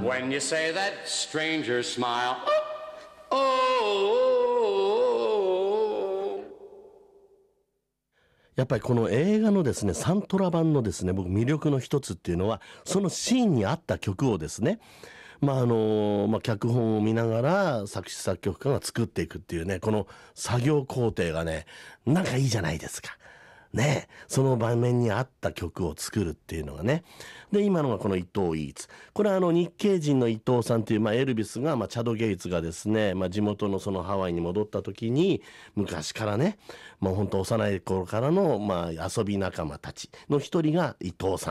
When you say that stranger smile, oh, やっぱりこの映画のですね、サントラ版のですね、僕魅力の一つっていうのは、そのシーンに合った曲をですね、脚本を見ながら作詞作曲家が作っていくっていうね、この作業工程がね、なんかいいじゃないですか。ね、その場面に合った曲を作るっていうのがね。で、今のがこの伊藤イーツ。これは日系人の伊藤さんっていう、エルビスが、チャド・ゲイツがですね、地元のそのハワイに戻った時に、昔からね、もう本当幼い頃からの、遊び仲間たちの一人が伊藤さん。